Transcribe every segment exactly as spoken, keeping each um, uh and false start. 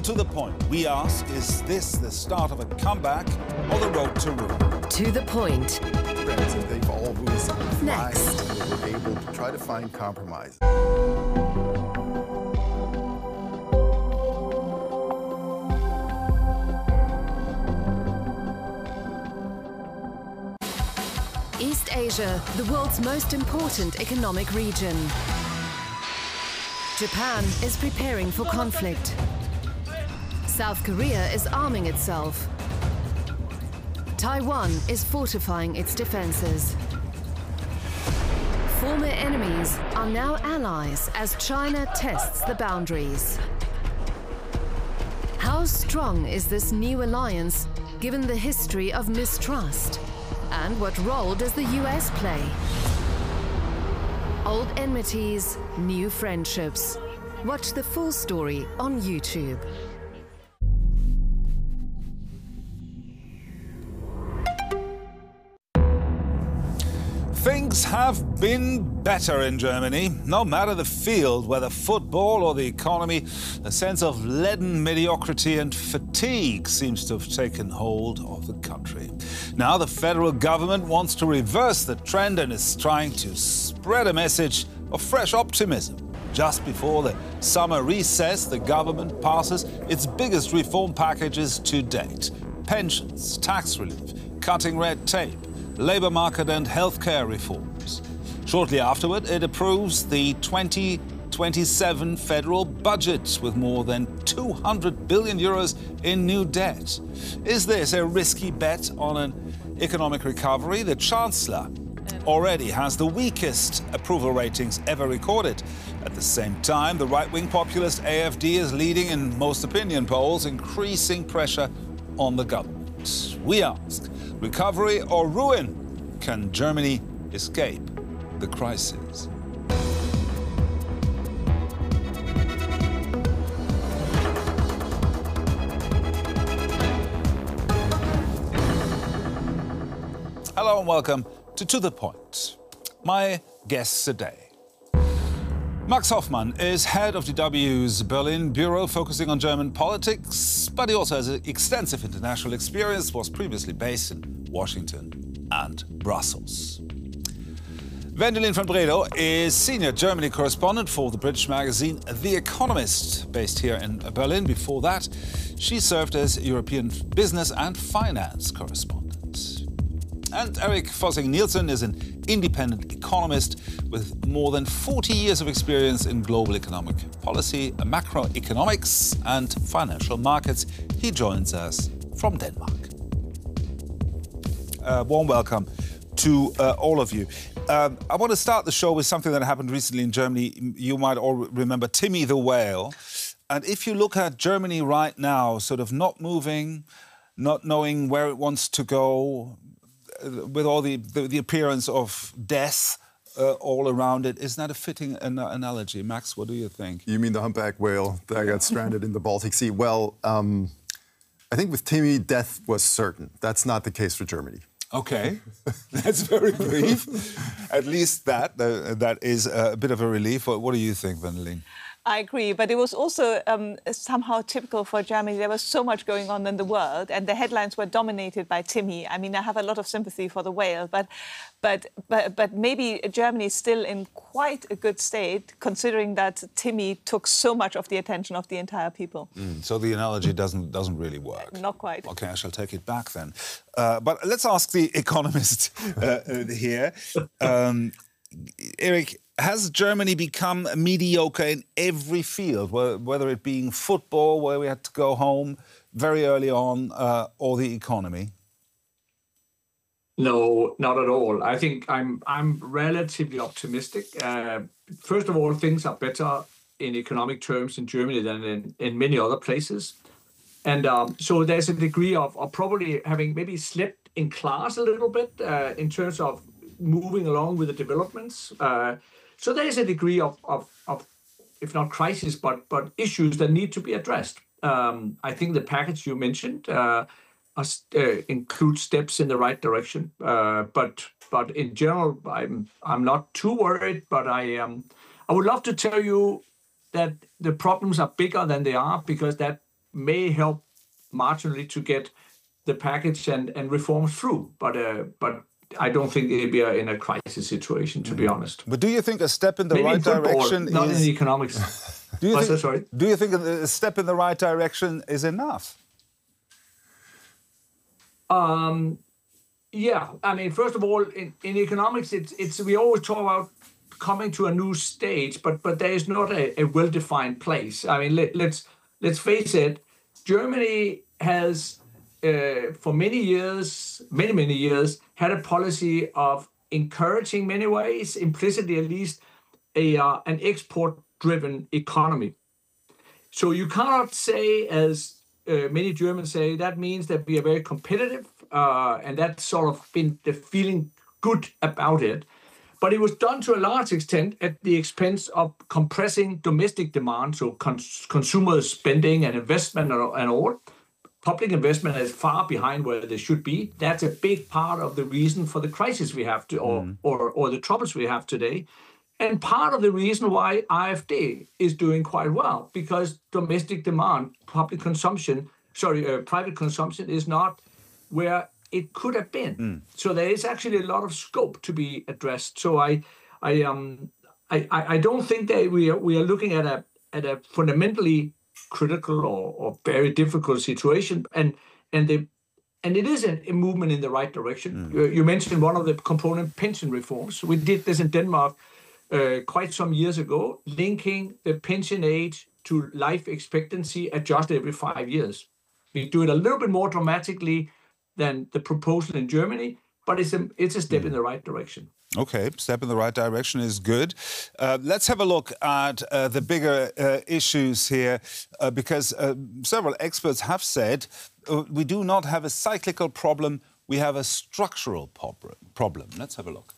To the point, we ask, is this the start of a comeback or the road to ruin? To the point. And they've always Next. They were able to try to find compromise. East Asia, the world's most important economic region. Japan is preparing for conflict. South Korea is arming itself. Taiwan is fortifying its defenses. Former enemies are now allies as China tests the boundaries. How strong is this new alliance given the history of mistrust? And what role does the U S play? Old enmities, new friendships. Watch the full story on YouTube. Things have been better in Germany. No matter the field, whether football or the economy, a sense of leaden mediocrity and fatigue seems to have taken hold of the country. Now the federal government wants to reverse the trend and is trying to spread a message of fresh optimism. Just before the summer recess, the government passes its biggest reform packages to date. Pensions, tax relief, cutting red tape, labour market and healthcare reforms. Shortly afterward, it approves the twenty twenty-seven federal budget with more than two hundred billion euros in new debt. Is this a risky bet on an economic recovery? The Chancellor already has the weakest approval ratings ever recorded. At the same time, the right-wing populist A F D is leading in most opinion polls, increasing pressure on the government. We ask, recovery or ruin? Can Germany escape the crisis? Hello and welcome to To The Point. My guests today. Max Hoffmann is head of D W's Berlin bureau focusing on German politics, but he also has extensive international experience, was previously based in Washington and Brussels. Wendelin van Bredow is senior Germany correspondent for the British magazine The Economist, based here in Berlin. Before that, she served as European business and finance correspondent. And Erik Fossing-Nielsen is an independent economist with more than forty years of experience in global economic policy, macroeconomics and financial markets. He joins us from Denmark. Uh, warm welcome to uh, all of you. Um, I want to start the show with something that happened recently in Germany. You might all remember Timmy the whale. And if you look at Germany right now, sort of not moving, not knowing where it wants to go, with all the, the, the appearance of death uh, all around it. Isn't that a fitting an analogy? Max, what do you think? You mean the humpback whale that got stranded in the Baltic Sea? Well, um, I think with Timmy, death was certain. That's not the case for Germany. OK, that's very brief. At least that, uh, that is a bit of a relief. What, what do you think, Wendelin? I agree, but it was also um, somehow typical for Germany. There was so much going on in the world, and the headlines were dominated by Timmy. I mean, I have a lot of sympathy for the whale, but, but, but, but maybe Germany is still in quite a good state, considering that Timmy took so much of the attention of the entire people. Mm, so the analogy doesn't doesn't really work. Not quite. OK, I shall take it back then. Uh, but let's ask the economist uh, uh, here. Um, Erik, has Germany become mediocre in every field, whether it being football, where we had to go home very early on, uh, or the economy? No, not at all. I think I'm I'm relatively optimistic. Uh, first of all, things are better in economic terms in Germany than in, in many other places. And um, so there's a degree of, of probably having maybe slipped in class a little bit uh, in terms of moving along with the developments. Uh, so there is a degree of, of, of, if not crisis, but but issues that need to be addressed. Um, I think the package you mentioned uh, are, uh, includes steps in the right direction. Uh, but but in general, I'm I'm not too worried. But I um I would love to tell you that the problems are bigger than they are, because that may help marginally to get the package and, and reforms through. But uh, but I don't think we are in a crisis situation, to be honest. But do you think a step in the Maybe right in football, direction not is... in economics. do, you What's think, that, sorry? do you think a step in the right direction is enough? Um, yeah, I mean, first of all, in, in economics, it's it's we always talk about coming to a new stage, but but there is not a, a well-defined place. I mean, let, let's let's face it, Germany has uh, for many years, many many years, had a policy of encouraging, many ways, implicitly at least, a uh, an export-driven economy. So you cannot say, as uh, many Germans say, that means that we are very competitive, uh, and that's sort of been the feeling good about it. But it was done to a large extent at the expense of compressing domestic demand, so cons- consumer spending and investment and, and all. Public investment is far behind where they should be. That's a big part of the reason for the crisis we have to, or, mm. or, or the troubles we have today. And part of the reason why A F D is doing quite well, because domestic demand, public consumption, sorry, uh, private consumption is not where it could have been. Mm. So there is actually a lot of scope to be addressed. So I, I, um, I, I don't think that we are we are looking at a at a fundamentally critical or, or very difficult situation, and and the and it is a, a movement in the right direction. Mm. You, you mentioned one of the component pension reforms. We did this in Denmark uh, quite some years ago, linking the pension age to life expectancy adjusted every five years. We do it a little bit more dramatically than the proposal in Germany, but it's a, it's a step mm. in the right direction. Okay, step in the right direction is good. Uh, let's have a look at uh, the bigger uh, issues here, uh, because uh, several experts have said uh, we do not have a cyclical problem, we have a structural problem. Let's have a look.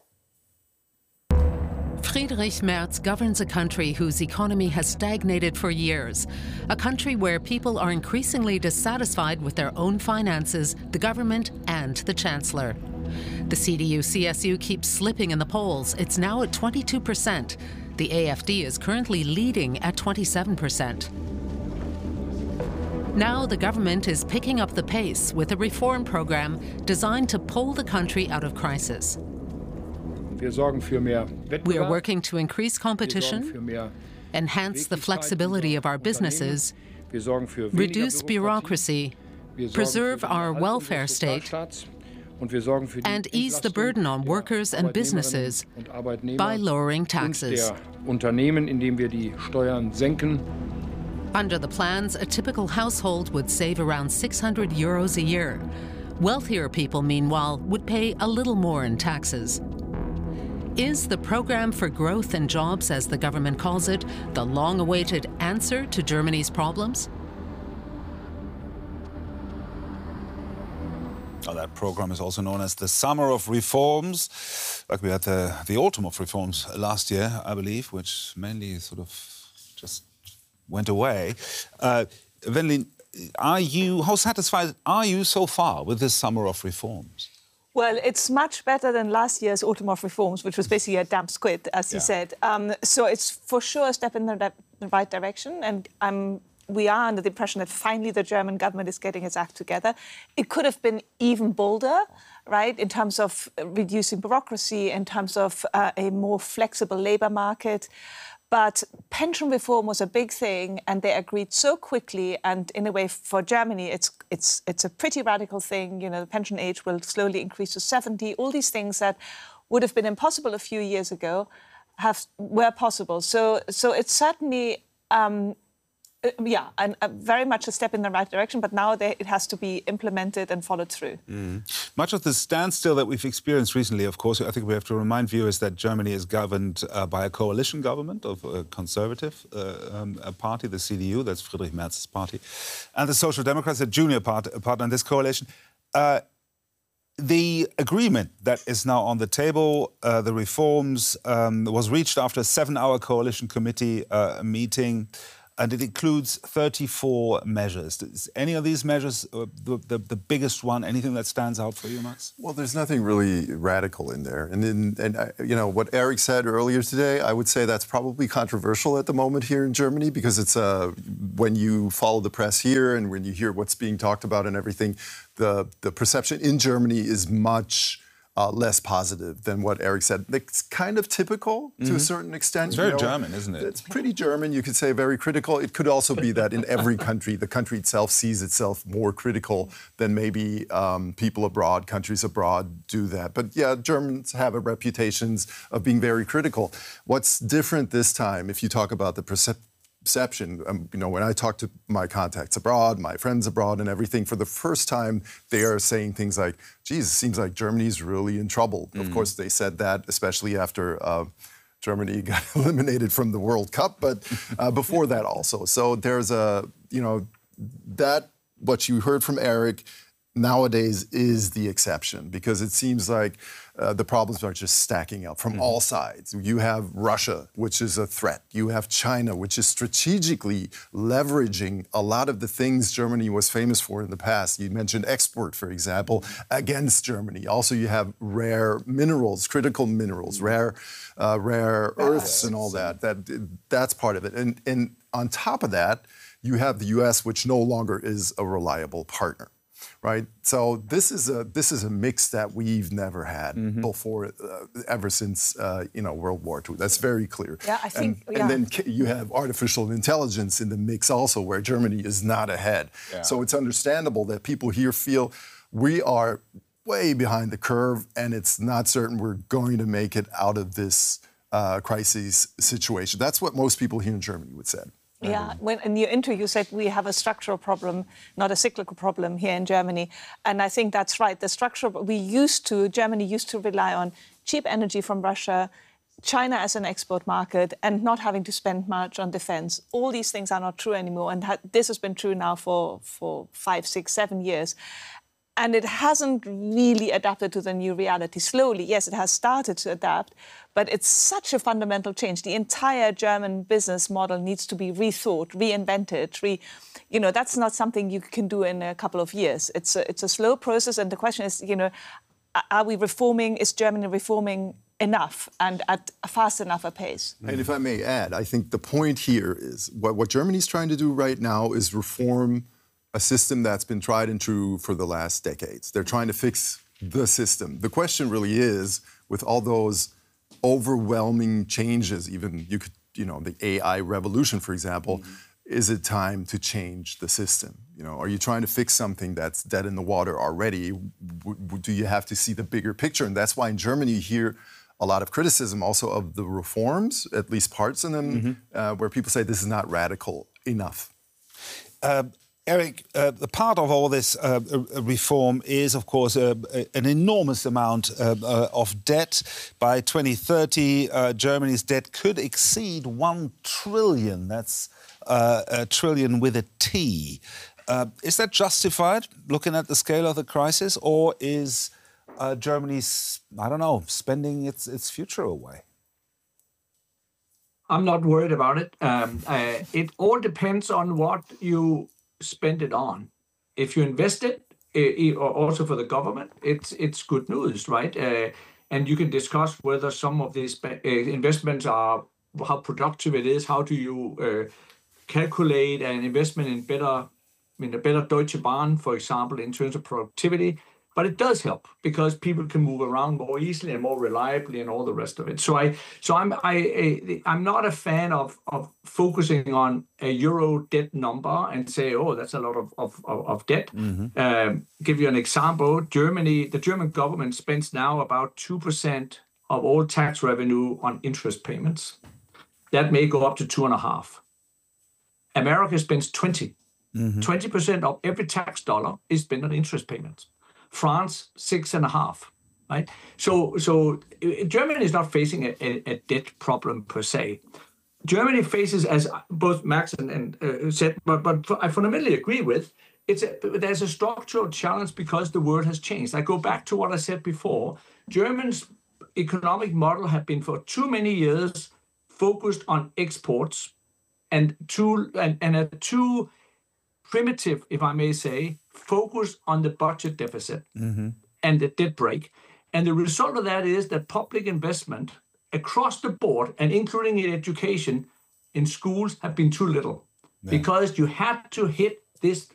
Friedrich Merz governs a country whose economy has stagnated for years. A country where people are increasingly dissatisfied with their own finances, the government and the Chancellor. The C D U C S U keeps slipping in the polls. It's now at twenty-two percent. The A F D is currently leading at twenty-seven percent. Now the government is picking up the pace with a reform program designed to pull the country out of crisis. We are working to increase competition, enhance the flexibility of our businesses, reduce bureaucracy, preserve our welfare state, and ease the burden on workers and businesses by lowering taxes. Under the plans, a typical household would save around six hundred euros a year. Wealthier people, meanwhile, would pay a little more in taxes. Is the Program for Growth and Jobs, as the government calls it, the long-awaited answer to Germany's problems? Oh, that program is also known as the Summer of Reforms. Like we had the, the Autumn of Reforms last year, I believe, which mainly sort of just went away. Uh, Wendelin, are you, how satisfied are you so far with this Summer of Reforms? Well, it's much better than last year's Autumn of Reforms, which was basically a damp squid, as yeah. you said. Um, so it's for sure a step in the, the right direction, and I'm we are under the impression that finally the German government is getting its act together. It could have been even bolder, right, in terms of reducing bureaucracy, in terms of uh, a more flexible labour market. But pension reform was a big thing, and they agreed so quickly. And in a way, for Germany, it's it's it's a pretty radical thing. You know, the pension age will slowly increase to seventy. All these things that would have been impossible a few years ago have were possible. So so it's certainly. Um, Yeah, and uh, very much a step in the right direction, but now they, it has to be implemented and followed through. Mm. Much of the standstill that we've experienced recently, of course, I think we have to remind viewers that Germany is governed uh, by a coalition government of a conservative uh, um, a party, the C D U, that's Friedrich Merz's party, and the Social Democrats, a junior part, partner in this coalition. Uh, The agreement that is now on the table, uh, the reforms, um, was reached after a seven-hour coalition committee uh, meeting. and it includes thirty-four measures. Is any of these measures uh, the, the, the biggest one, anything that stands out for you, Max? Well, there's nothing really radical in there. And, in, and uh, you know, what Eric said earlier today, I would say that's probably controversial at the moment here in Germany, because it's uh, when you follow the press here and when you hear what's being talked about and everything, the, the perception in Germany is much Uh, less positive than what Eric said. It's kind of typical mm-hmm. to a certain extent. It's very you know, German, isn't it? It's pretty German. You could say very critical. It could also be that in every country, the country itself sees itself more critical than maybe um, people abroad, countries abroad do that. But yeah, Germans have a reputation of being very critical. What's different this time, if you talk about the perception, Perception, um, you know, when I talk to my contacts abroad, my friends abroad and everything, for the first time, they are saying things like, geez, it seems like Germany's really in trouble. Mm. Of course, they said that, especially after uh, Germany got eliminated from the World Cup, but uh, before that also. So there's a, you know, that, what you heard from Eric, nowadays is the exception, because it seems like uh, the problems are just stacking up from mm-hmm. all sides. You have Russia, which is a threat. You have China, which is strategically leveraging a lot of the things Germany was famous for in the past. You mentioned export, for example, against Germany. Also, you have rare minerals, critical minerals, rare, uh, rare earths and all that. That that's part of it. And, and on top of that, you have the U S, which no longer is a reliable partner. Right, so this is a this is a mix that we've never had mm-hmm. before, uh, ever since uh, you know World War Two. That's very clear. Yeah, I think. And, yeah. and then you have artificial intelligence in the mix also, where Germany is not ahead. Yeah. So it's understandable that people here feel we are way behind the curve, and it's not certain we're going to make it out of this uh, crisis situation. That's what most people here in Germany would say. Yeah, when in your intro you said we have a structural problem, not a cyclical problem here in Germany. And I think that's right. The structural, we used to, Germany used to rely on cheap energy from Russia, China as an export market, and not having to spend much on defense. All these things are not true anymore. And ha- this has been true now for, for five, six, seven years. And it hasn't really adapted to the new reality. Slowly, yes, it has started to adapt, but it's such a fundamental change. The entire German business model needs to be rethought, reinvented. Re, you know, that's not something you can do in a couple of years. It's a, it's a slow process, and the question is, you know, are we reforming? Is Germany reforming enough and at a fast enough a pace? And if I may add, I think the point here is what, what Germany's trying to do right now is reform a system that's been tried and true for the last decades. They're trying to fix the system. The question really is, with all those overwhelming changes, even you could, you know, the A I revolution, for example, mm-hmm. is it time to change the system? You know, are you trying to fix something that's dead in the water already? W- w- do you have to see the bigger picture? And that's why in Germany you hear a lot of criticism also of the reforms, at least parts of them, mm-hmm. uh, where people say this is not radical enough. Uh, Eric, uh, the part of all this uh, reform is, of course, uh, an enormous amount uh, uh, of debt. By twenty thirty, uh, Germany's debt could exceed one trillion. That's uh, a trillion with a T. Uh, is that justified, looking at the scale of the crisis, or is uh, Germany's, I don't know, spending its, its future away? I'm not worried about it. Um, uh, it all depends on what you spend it on. If you invest it, uh, or also for the government, it's it's good news, right? Uh, and you can discuss whether some of these uh, investments are, how productive it is. How do you uh, calculate an investment in better, in a better Deutsche Bahn, for example, in terms of productivity? But it does help because people can move around more easily and more reliably, and all the rest of it. So I, so I'm, I, I I'm not a fan of of focusing on a euro debt number and say, oh, that's a lot of of of debt. Mm-hmm. Um, give you an example: Germany, the German government spends now about two percent of all tax revenue on interest payments. That may go up to two and a half. America spends twenty. Mm-hmm. twenty percent of every tax dollar is spent on interest payments. France, six and a half, right? So, so Germany is not facing a, a, a debt problem per se. Germany faces, as both Max and, and uh, said, but, but I fundamentally agree with, it's a, there's a structural challenge because the world has changed. I go back to what I said before. Germany's economic model had been for too many years focused on exports and too and, and a too primitive, if I may say, focus on the budget deficit mm-hmm. and the debt brake. And the result of that is that public investment across the board, and including in education, in schools, have been too little. Yeah. Because you had to hit this